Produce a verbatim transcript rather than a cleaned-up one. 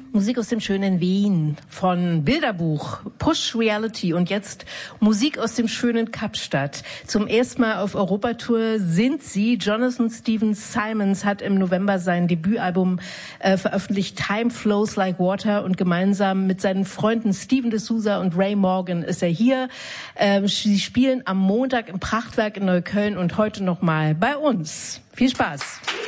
Musik aus dem schönen Wien von Bilderbuch, Push Reality und jetzt Musik aus dem schönen Kapstadt. Zum ersten Mal auf Europatour sind sie. Jonathan Stephen Simons hat im November sein Debütalbum äh, veröffentlicht, Time Flows Like Water, und gemeinsam mit seinen Freunden Steven D'Souza und Ray Morgan ist er hier. Äh, sie spielen am Montag im Prachtwerk in Neukölln und heute nochmal bei uns. Viel Spaß!